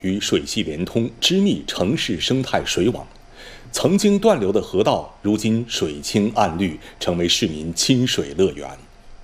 与水系连通，织密城市生态水网。曾经断流的河道，如今水清岸绿，成为市民亲水乐园。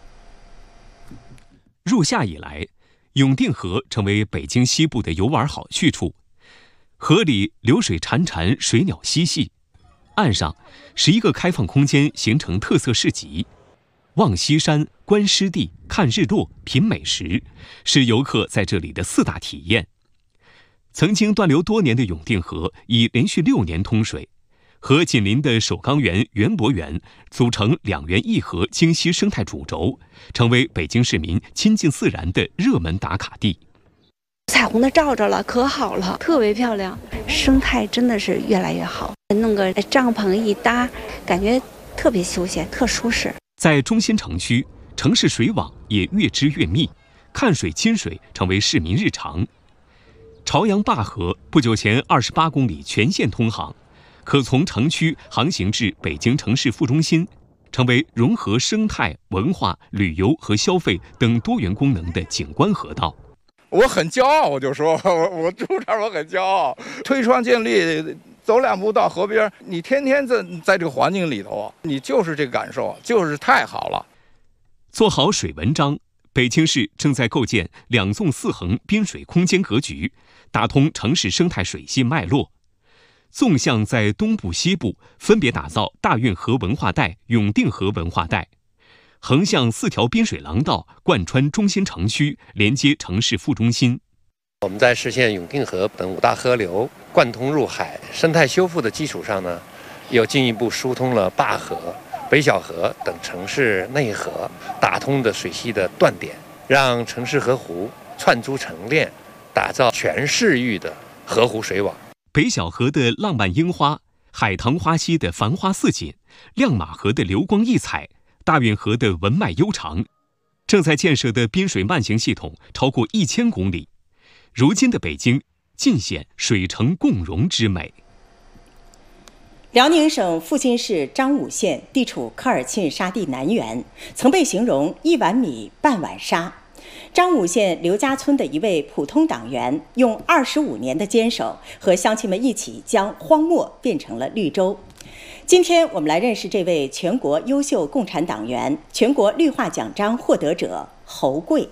入夏以来，永定河成为北京西部的游玩好去处。河里流水潺潺，水鸟嬉戏，岸上11个开放空间形成特色市集，望西山、观湿地、看日落、品美食，是游客在这里的4大体验。曾经断流多年的永定河已连续6年通水，和紧邻的首钢园、园博园组成2园1河京西生态主轴，成为北京市民亲近自然的热门打卡地。 彩虹的照着了，可好了，特别漂亮，生态真的是越来越好。弄个帐篷一搭，感觉特别休闲，特舒适。 在中心城区，城市水网也越织越密，看水亲水成为市民日常。朝阳灞河不久前28公里全线通航，可从城区航行至北京城市副中心，成为融合生态、文化、旅游和消费等多元功能的景观河道。 我很骄傲，我就说我住这儿，我很骄傲。推窗尽力，走2步到河边，你天天在这个环境里头，你就是这个感受，就是太好了。 做好水文章，北京市正在构建2纵4横滨水空间格局，打通城市生态水系脉络。纵向在东部、西部分别打造大运河文化带、永定河文化带，横向4条滨水廊道贯穿中心城区，连接城市副中心。 我们在实现永定河等5大河流贯通入海、生态修复的基础上呢，又进一步疏通了灞河、北小河等城市内河，打通的水系的断点，让城市河湖串珠成链，打造全市域的河湖水网。 北小河的浪漫樱花，海棠花溪的繁花似锦，亮马河的流光溢彩，大运河的文脉悠长。正在建设的滨水慢行系统超过1000公里。如今的北京尽显水城共融之美。 辽宁省阜新市张武县地处科尔沁沙地南缘，曾被形容1碗米半碗沙。张武县刘家村的一位普通党员，用25年的坚守，和乡亲们一起将荒漠变成了绿洲。今天我们来认识这位全国优秀共产党员、全国绿化奖章获得者侯贵。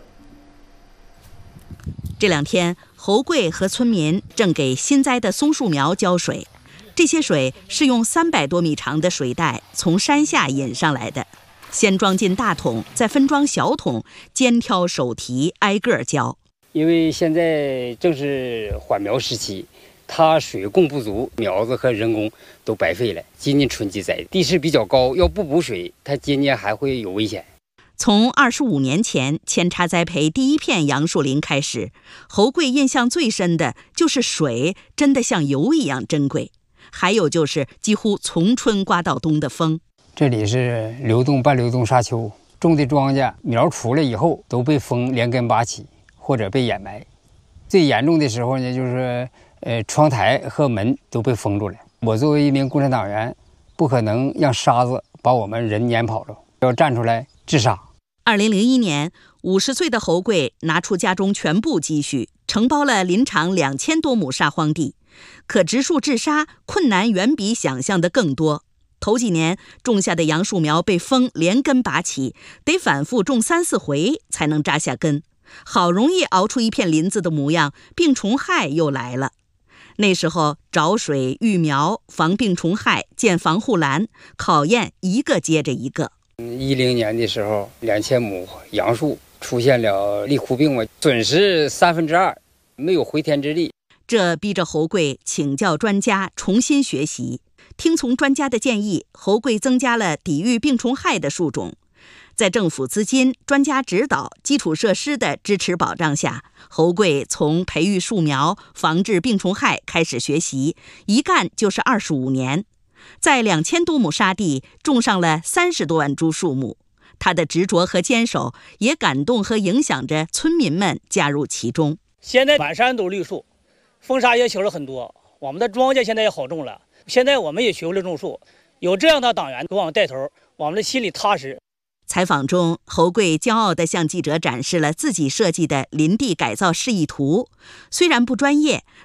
这2天，侯贵和村民正给新栽的松树苗浇水，这些水是用300多米长的水带从山下引上来的，先装进大桶，再分装小桶，肩挑手提，挨个浇。 因为现在正是缓苗时期，它水供不足，苗子和人工都白费了。今年春季栽的地势比较高，要不补水，它今年还会有危险。 从25年前扦插栽培第1片杨树林开始，侯贵印象最深的就是水真的像油一样珍贵，还有就是几乎从春刮到冬的风。 这里是流动半流动沙丘，种的庄稼苗出来以后都被风连根拔起，或者被掩埋。最严重的时候呢，就是窗台和门都被封住了。我作为一名共产党员，不可能让沙子把我们人撵跑了，要站出来治沙。 2001年，50岁的侯贵拿出家中全部积蓄，承包了林场2000多亩沙荒地，可植树治沙困难远比想象的更多。头几年种下的杨树苗被风连根拔起，得反复种3、4回才能扎下根。好容易熬出一片林子的模样，病虫害又来了。那时候找水、育苗、防病虫害、建防护栏，考验一个接着一个。 10年的时候，2000亩杨树出现了立枯病，损失2/3，没有回天之力。 这逼着侯贵请教专家，重新学习。听从专家的建议，侯贵增加了抵御病虫害的树种。在政府资金、专家指导、基础设施的支持保障下，侯贵从培育树苗、防治病虫害开始学习，一干就是25年。在2000多亩沙地种上了30多万株树木，他的执着和坚守也感动和影响着村民们加入其中。 现在满山都绿树，风沙也小了很多，我们的庄稼现在也好种了。现在我们也学会了种树，有这样的党员给我们带头，我们的心里踏实。 采访中，侯贵骄傲地向记者展示了自己设计的林地改造示意图。虽然不专业，